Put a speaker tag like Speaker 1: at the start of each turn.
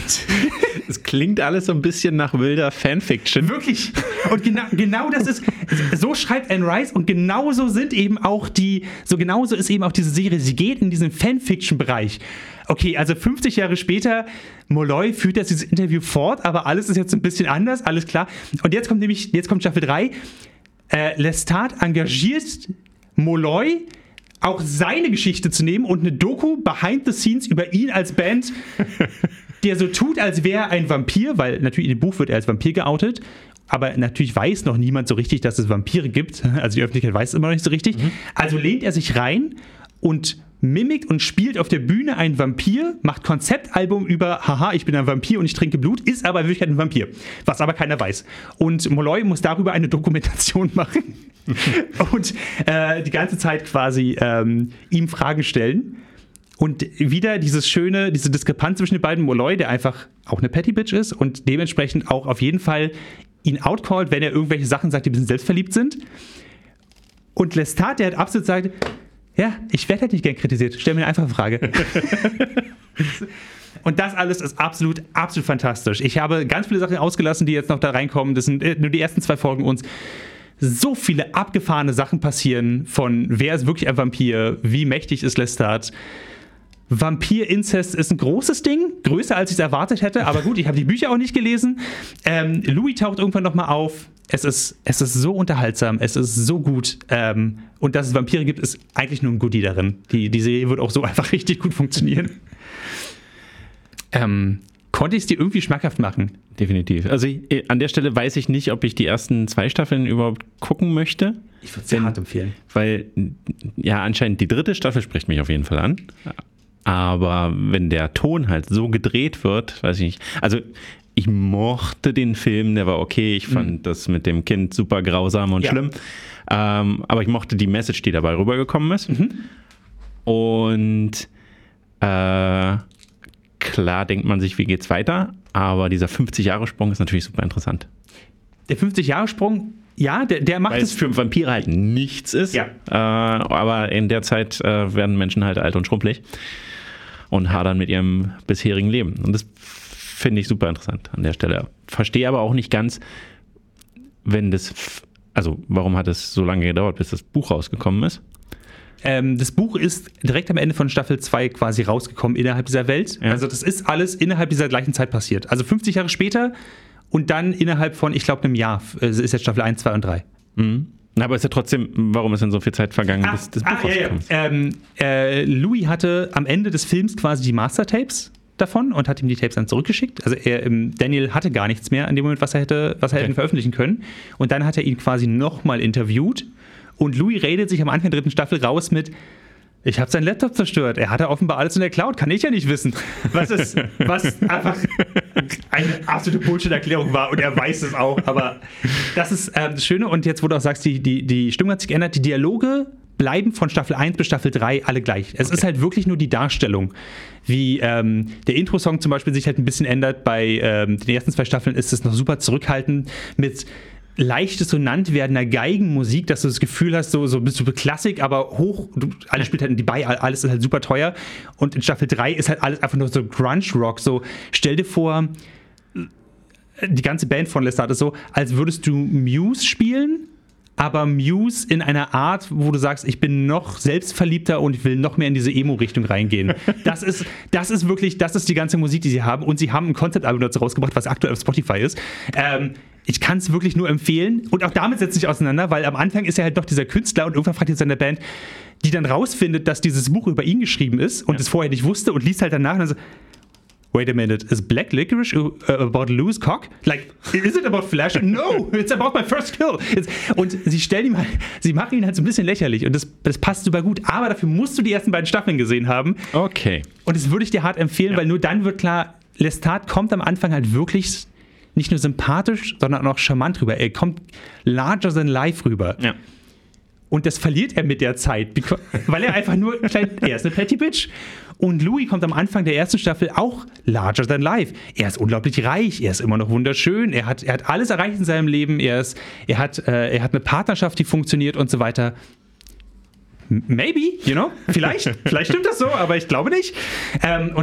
Speaker 1: Es klingt alles so ein bisschen nach wilder Fanfiction.
Speaker 2: Wirklich. Und genau das ist, so schreibt Anne Rice und genauso ist eben auch diese Serie. Sie geht in diesen Fanfiction-Bereich. Okay, also 50 Jahre später, Molloy führt jetzt dieses Interview fort, aber alles ist jetzt ein bisschen anders, alles klar. Und jetzt kommt Staffel 3. Lestat engagiert Molloy, auch seine Geschichte zu nehmen und eine Doku behind the scenes über ihn als Band, der so tut, als wäre er ein Vampir, weil natürlich in dem Buch wird er als Vampir geoutet, aber natürlich weiß noch niemand so richtig, dass es Vampire gibt. Also die Öffentlichkeit weiß es immer noch nicht so richtig. Also lehnt er sich rein und mimikt und spielt auf der Bühne einen Vampir, macht Konzeptalbum über, haha, ich bin ein Vampir und ich trinke Blut, ist aber in Wirklichkeit ein Vampir, was aber keiner weiß. Und Molloy muss darüber eine Dokumentation machen und die ganze Zeit quasi ihm Fragen stellen. Und wieder diese Diskrepanz zwischen den beiden, Molloy, der einfach auch eine Petty Bitch ist und dementsprechend auch auf jeden Fall ihn outcallt, wenn er irgendwelche Sachen sagt, die ein bisschen selbstverliebt sind. Und Lestat, der halt absolut sagt, ja, ich werde halt nicht gern kritisiert. Stell mir eine einfache Frage. Und das alles ist absolut, absolut fantastisch. Ich habe ganz viele Sachen ausgelassen, die jetzt noch da reinkommen. Das sind nur die ersten 2 Folgen uns. So viele abgefahrene Sachen passieren von, wer ist wirklich ein Vampir, wie mächtig ist Lestat. Vampir-Inzest ist ein großes Ding, größer als ich es erwartet hätte, aber gut, ich habe die Bücher auch nicht gelesen. Louis taucht irgendwann nochmal auf. Es ist so unterhaltsam, es ist so gut. Und dass es Vampire gibt, ist eigentlich nur ein Goodie darin. Die Serie wird auch so einfach richtig gut funktionieren. Konnte ich es dir irgendwie schmackhaft machen?
Speaker 1: Definitiv. Also an der Stelle weiß ich nicht, ob ich die ersten 2 Staffeln überhaupt gucken möchte.
Speaker 2: Ich würde es sehr hart empfehlen.
Speaker 1: Weil, ja, anscheinend die 3. Staffel spricht mich auf jeden Fall an. Aber wenn der Ton halt so gedreht wird, weiß ich nicht. Also ich mochte den Film, der war okay. Ich fand das mit dem Kind super grausam und schlimm. Aber ich mochte die Message, die dabei rübergekommen ist. Und klar denkt man sich, wie geht's weiter? Aber dieser 50-Jahre-Sprung ist natürlich super interessant.
Speaker 2: Der 50-Jahre-Sprung, ja, der macht
Speaker 1: weil es für Vampire halt nichts ist.
Speaker 2: Ja.
Speaker 1: Aber in der Zeit werden Menschen halt alt und schrumpelig und hadern mit ihrem bisherigen Leben. Und das finde ich super interessant an der Stelle. Verstehe aber auch nicht ganz, warum hat es so lange gedauert, bis das Buch rausgekommen ist?
Speaker 2: Das Buch ist direkt am Ende von Staffel 2 quasi rausgekommen innerhalb dieser Welt. Ja. Also das ist alles innerhalb dieser gleichen Zeit passiert. Also 50 Jahre später und dann innerhalb von, ich glaube, einem Jahr ist jetzt Staffel 1, 2 und 3.
Speaker 1: Aber ist ja trotzdem, warum ist denn so viel Zeit vergangen, bis das Buch rausgekommen ist?
Speaker 2: Louis hatte am Ende des Films quasi die Mastertapes davon und hat ihm die Tapes dann zurückgeschickt. Also Daniel hatte gar nichts mehr an dem Moment, was er hätte veröffentlichen können. Und dann hat er ihn quasi nochmal interviewt. Und Louis redet sich am Anfang der 3. Staffel raus mit, ich habe seinen Laptop zerstört. Er hatte offenbar alles in der Cloud. Kann ich ja nicht wissen. Was einfach eine absolute Bullshit-Erklärung war. Und er weiß es auch. Aber das ist das Schöne. Und jetzt, wo du auch sagst, die Stimmung hat sich geändert. Die Dialoge bleiben von Staffel 1 bis Staffel 3 alle gleich. Es ist halt wirklich nur die Darstellung. Wie der Intro-Song zum Beispiel sich halt ein bisschen ändert. Bei den ersten 2 Staffeln ist es noch super zurückhaltend mit leicht dissonant werdender Geigenmusik, dass du das Gefühl hast, so bist du Klassik, aber hoch, alles spielt halt in Dubai, alles ist halt super teuer. Und in Staffel 3 ist halt alles einfach nur so Grunge-Rock. So, stell dir vor, die ganze Band von Lestat ist so, als würdest du Muse spielen, aber Muse in einer Art, wo du sagst, ich bin noch selbstverliebter und ich will noch mehr in diese Emo-Richtung reingehen. Das ist die ganze Musik, die sie haben. Und sie haben ein Konzeptalbum dazu rausgebracht, was aktuell auf Spotify ist. Ich kann es wirklich nur empfehlen. Und auch damit setzt sich auseinander, weil am Anfang ist er halt noch dieser Künstler und irgendwann fragt er seine Band, die dann rausfindet, dass dieses Buch über ihn geschrieben ist und es vorher nicht wusste und liest halt danach und dann so, wait a minute, is Black Licorice about Lou's cock? Like, is it about Flash? No, it's about my first kill. Und sie machen ihn halt so ein bisschen lächerlich und das passt super gut, aber dafür musst du die ersten 2 Staffeln gesehen haben.
Speaker 1: Okay.
Speaker 2: Und das würde ich dir hart empfehlen, weil nur dann wird klar, Lestat kommt am Anfang halt wirklich nicht nur sympathisch, sondern auch charmant rüber. Er kommt larger than life rüber.
Speaker 1: Ja.
Speaker 2: Und das verliert er mit der Zeit, weil er einfach nur, er ist eine Petty Bitch. Und Louis kommt am Anfang der ersten Staffel auch larger than life. Er ist unglaublich reich, er ist immer noch wunderschön, er hat alles erreicht in seinem Leben, er hat eine Partnerschaft, die funktioniert und so weiter. Maybe, vielleicht stimmt das so, aber ich glaube nicht. Und